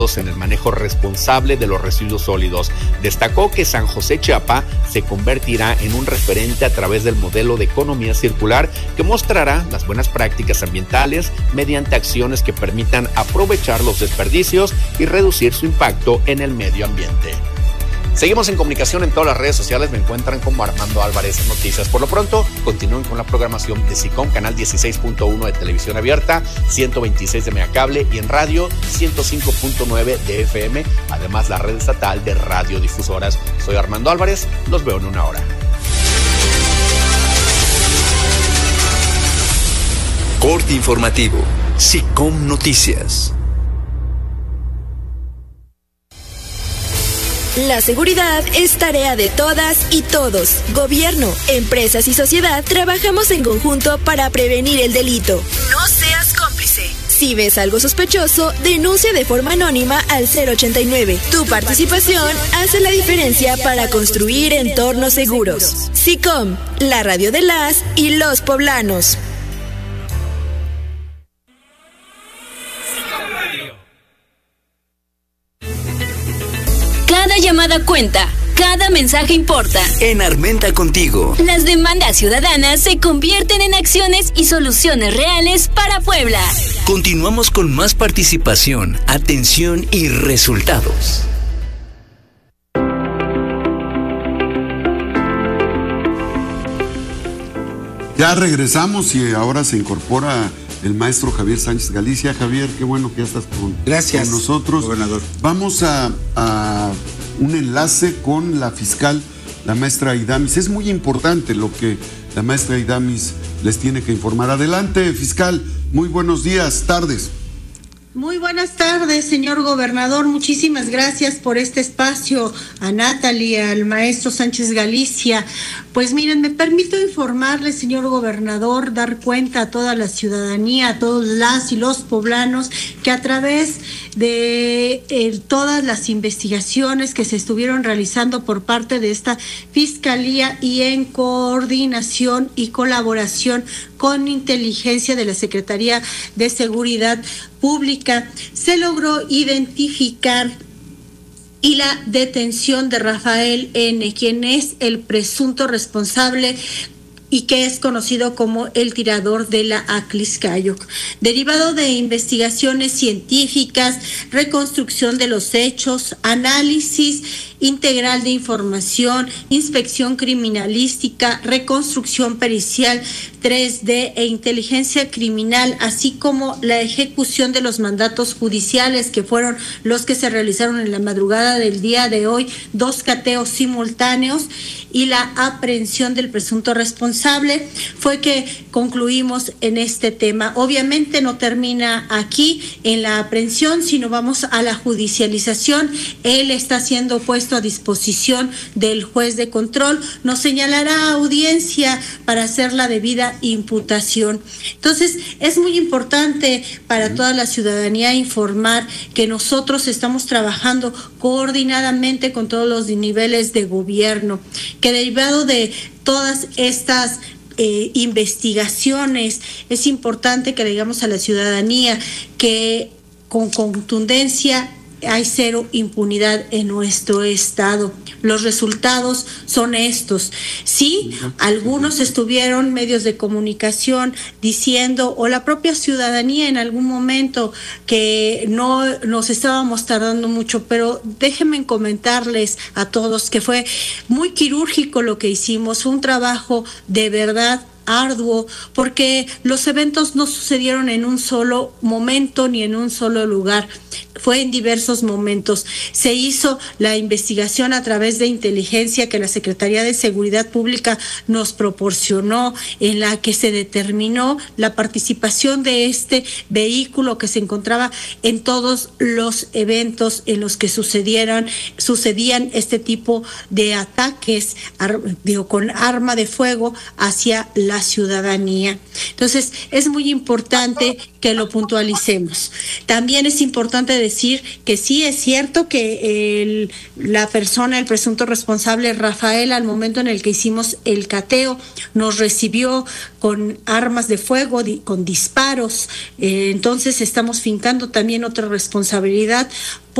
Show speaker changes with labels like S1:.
S1: en el manejo responsable de los residuos sólidos. Destacó que San José Chiapa se convertirá en un referente a través del modelo de economía circular que mostrará las buenas prácticas ambientales mediante acciones que permitan aprovechar los desperdicios y reducir su impacto en el medio ambiente. Seguimos en comunicación en todas las redes sociales, me encuentran como Armando Álvarez Noticias. Por lo pronto, continúen con la programación de SICOM, canal 16.1 de televisión abierta, 126 de megacable y en radio 105.9 de FM, además la red estatal de radiodifusoras. Soy Armando Álvarez, los veo en una hora.
S2: Corte informativo, SICOM Noticias.
S3: La seguridad es tarea de todas y todos. Gobierno, empresas y sociedad trabajamos en conjunto para prevenir el delito. No seas cómplice. Si ves algo sospechoso, denuncia de forma anónima al 089. Tu participación hace la diferencia para construir entornos seguros. SICOM, la radio de las y los poblanos.
S4: Cada llamada cuenta, cada mensaje importa.
S2: En Armenta Contigo,
S4: las demandas ciudadanas se convierten en acciones y soluciones reales para Puebla.
S2: Continuamos con más participación, atención y resultados.
S5: Ya regresamos y ahora se incorpora el maestro Javier Sánchez Galicia. Javier, qué bueno que ya estás con nosotros.
S6: Gobernador.
S5: Vamos a un enlace con la fiscal, la maestra Idamis. Es muy importante lo que la maestra Idamis les tiene que informar. Adelante, fiscal. Muy buenos días, tardes.
S7: Muy buenas tardes, señor gobernador. Muchísimas gracias por este espacio, a Natalie, al maestro Sánchez Galicia. Pues miren, me permito informarle, señor gobernador, dar cuenta a toda la ciudadanía, a todos las y los poblanos, que a través de todas las investigaciones que se estuvieron realizando por parte de esta fiscalía y en coordinación y colaboración con inteligencia de la Secretaría de Seguridad Pública, se logró identificar y la detención de Rafael N., quien es el presunto responsable y que es conocido como el tirador de la Atliscayoc. Derivado de investigaciones científicas, reconstrucción de los hechos, análisis integral de información, inspección criminalística, reconstrucción pericial 3D e inteligencia criminal, así como la ejecución de los mandatos judiciales que fueron los que se realizaron en la madrugada del día de hoy, 2 cateos simultáneos y la aprehensión del presunto responsable, fue que concluimos en este tema. Obviamente no termina aquí en la aprehensión, sino vamos a la judicialización. Él está siendo puesto a disposición del juez de control, nos señalará audiencia para hacer la debida imputación. Entonces, es muy importante para toda la ciudadanía informar que nosotros estamos trabajando coordinadamente con todos los niveles de gobierno, que derivado de todas estas investigaciones, es importante que le digamos a la ciudadanía que con contundencia hay cero impunidad en nuestro estado. Los resultados son estos. Sí, algunos estuvieron medios de comunicación diciendo, o la propia ciudadanía en algún momento, que no nos estábamos tardando mucho, pero déjenme comentarles a todos que fue muy quirúrgico lo que hicimos, un trabajo de verdad arduo, porque los eventos no sucedieron en un solo momento ni en un solo lugar, fue en diversos momentos. Se hizo la investigación a través de inteligencia que la Secretaría de Seguridad Pública nos proporcionó, en la que se determinó la participación de este vehículo que se encontraba en todos los eventos en los que sucedían este tipo de ataques con arma de fuego hacia la la ciudadanía. Entonces, es muy importante que lo puntualicemos. También es importante decir que sí es cierto que la persona, el presunto responsable, Rafael, al momento en el que hicimos el cateo, nos recibió con armas de fuego, con disparos. Entonces, estamos fincando también otra responsabilidad